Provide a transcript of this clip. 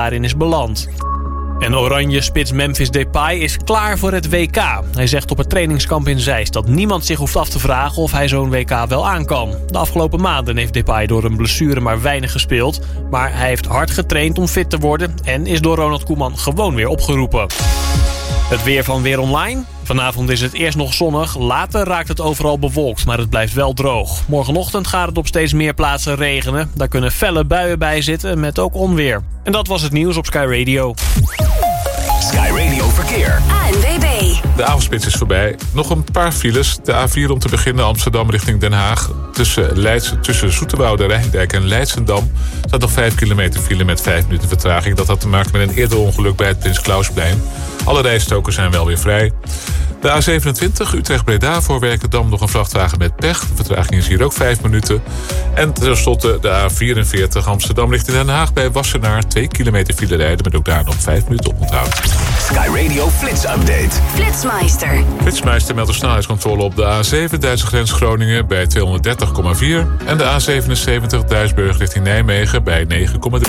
daarin is beland. En oranje spits Memphis Depay is klaar voor het WK. Hij zegt op het trainingskamp in Zeist dat niemand zich hoeft af te vragen of hij zo'n WK wel aan kan. De afgelopen maanden heeft Depay door een blessure maar weinig gespeeld. Maar hij heeft hard getraind om fit te worden en is door Ronald Koeman gewoon weer opgeroepen. Het weer van Weer Online. Vanavond is het eerst nog zonnig, later raakt het overal bewolkt, maar het blijft wel droog. Morgenochtend gaat het op steeds meer plaatsen regenen. Daar kunnen felle buien bij zitten met ook onweer. En dat was het nieuws op Sky Radio. Sky Radio Verkeer. ANWB. De avondspits is voorbij. Nog een paar files. De A4 om te beginnen Amsterdam richting Den Haag. Tussen Zoeterwoude, Rijndijk en Leidschendam staat nog 5 kilometer file met 5 minuten vertraging. Dat had te maken met een eerder ongeluk bij het Prins Klausplein. Alle rijstroken zijn wel weer vrij. De A27 Utrecht-Breda voor Werkendam nog een vrachtwagen met pech. De vertraging is hier ook 5 minuten. En tenslotte de A44 Amsterdam richting Den Haag bij Wassenaar. 2 kilometer file rijden met ook daar nog 5 minuten oponthoud. Sky Radio Flits Update. Flitsmeister. Flitsmeister meldt de snelheidscontrole op de A7 Duitse grens Groningen bij 230,4. En de A77 Duisburg richting Nijmegen bij 9,3.